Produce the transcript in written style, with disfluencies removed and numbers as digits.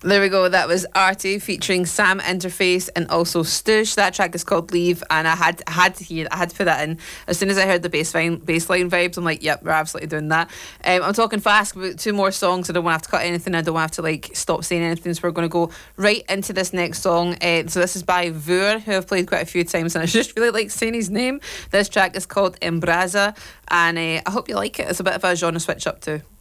There we go. That was Artie featuring Sam Interface and also Stoosh. That track is called Leave, and I had to put that in as soon as I heard the bassline vibes. I'm like, yep, we're absolutely doing that. I'm talking fast about two more songs. I don't want to have to cut anything. I don't want to have to stop saying anything. So we're going to go right into this next song. So this is by Vur, who I've played quite a few times, and I just really like saying his name. This track is called Embraza, and I hope you like it. It's a bit of a genre switch up too.